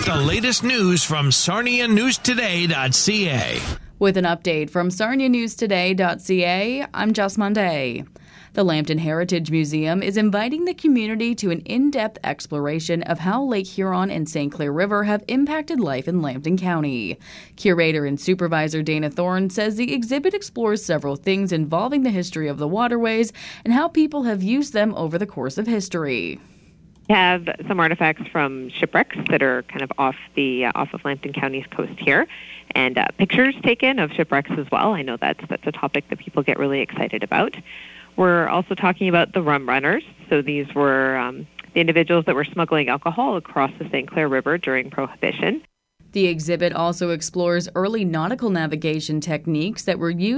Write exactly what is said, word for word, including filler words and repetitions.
the latest news from Sarnia News Today dot C A. With an update from Sarnia News Today dot C A, I'm Jess Monday. The Lambton Heritage Museum is inviting the community to an in-depth exploration of how Lake Huron and Saint Clair River have impacted life in Lambton County. Curator and supervisor Dana Thorne says the exhibit explores several things involving the history of the waterways and how people have used them over the course of history. We have some artifacts from shipwrecks that are kind of off the uh, off of Lambton County's coast here, and uh, pictures taken of shipwrecks as well. I know that's that's a topic that people get really excited about. We're also talking about the rum runners. So these were um, the individuals that were smuggling alcohol across the Saint Clair River during Prohibition. The exhibit also explores early nautical navigation techniques that were used